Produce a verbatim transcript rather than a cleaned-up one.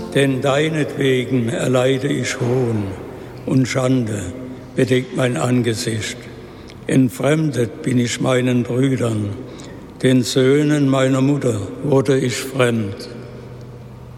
Denn deinetwegen erleide ich Hohn und Schande bedeckt mein Angesicht. Entfremdet bin ich meinen Brüdern, den Söhnen meiner Mutter wurde ich fremd.